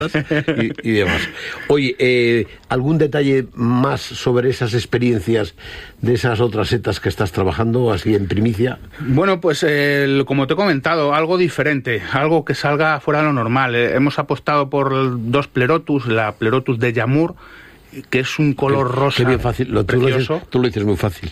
y demás. Oye, ¿algún detalle más sobre esas experiencias de esas otras setas que estás trabajando así en primicia? Bueno, pues como te he comentado, algo diferente, algo que salga fuera de lo normal. Hemos apostado por dos Pleurotus, la Pleurotus de Yamur, que es un color rosa. Qué bien fácil, precioso. Tú lo dices muy fácil.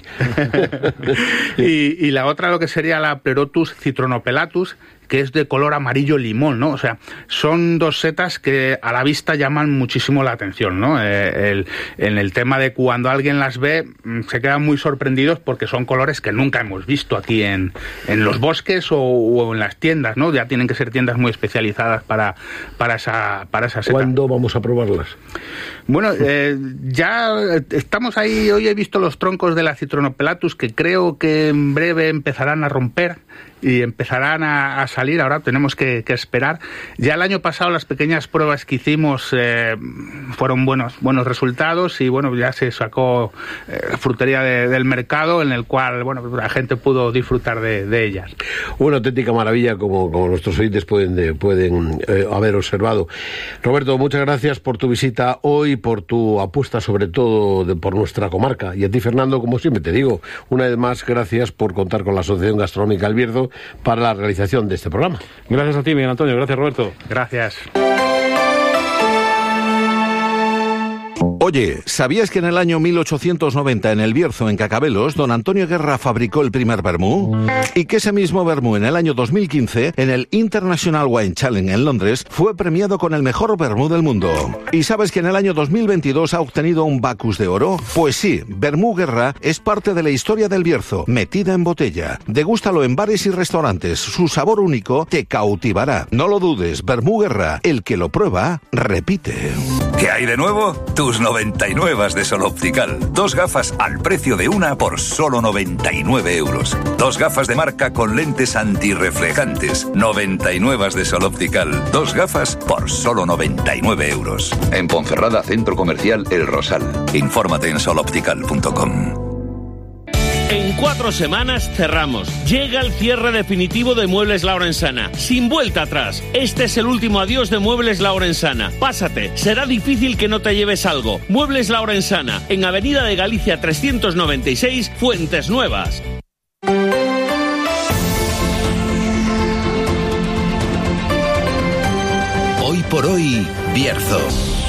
y la otra, lo que sería la Pleurotus citronopelatus, que es de color amarillo limón, ¿no? O sea, son dos setas que a la vista llaman muchísimo la atención, ¿no? En el tema de cuando alguien las ve, se quedan muy sorprendidos porque son colores que nunca hemos visto aquí en los bosques o en las tiendas, ¿no? Ya tienen que ser tiendas muy especializadas para esa seta. ¿Cuándo vamos a probarlas? Bueno, ya estamos ahí. Hoy he visto los troncos de la citronopelatus, que creo que en breve empezarán a romper y empezarán a salir. Ahora tenemos que esperar. Ya el año pasado las pequeñas pruebas que hicimos fueron buenos resultados, y bueno, ya se sacó frutería del mercado, en el cual la gente pudo disfrutar de ellas. Una auténtica maravilla, como nuestros oyentes pueden haber observado. Roberto, muchas gracias por tu visita hoy, por tu apuesta sobre todo por nuestra comarca. Y a ti, Fernando, como siempre te digo, una vez más, gracias por contar con la Asociación Gastronómica El Bierzo para la realización de este programa. Gracias a ti, Miguel Antonio. Gracias, Roberto. Gracias. Oye, ¿sabías que en el año 1890 en El Bierzo, en Cacabelos, don Antonio Guerra fabricó el primer vermú? Y que ese mismo vermú en el año 2015, en el International Wine Challenge en Londres, fue premiado con el mejor vermú del mundo. ¿Y sabes que en el año 2022 ha obtenido un Bacchus de oro? Pues sí, Vermú Guerra es parte de la historia del Bierzo, metida en botella. Degústalo en bares y restaurantes, su sabor único te cautivará. No lo dudes, Vermú Guerra, el que lo prueba, repite. ¿Qué hay de nuevo? Tus 99 de Sol Optical. 2 gafas al precio de una por solo 99 euros. 2 gafas de marca con lentes antirreflejantes. 99 de Sol Optical. 2 gafas por solo 99 euros. En Ponferrada, Centro Comercial El Rosal. Infórmate en soloptical.com. En 4 semanas cerramos. Llega el cierre definitivo de Muebles La Orensana. Sin vuelta atrás. Este es el último adiós de Muebles La Orensana. Pásate. Será difícil que no te lleves algo. Muebles La Orensana. En Avenida de Galicia 396, Fuentes Nuevas. Hoy por hoy, Bierzo.